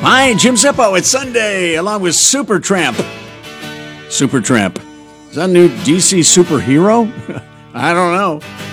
Hi, Jim Zippo. It's Sunday, along with Supertramp. Supertramp. Is that a new DC superhero? I don't know.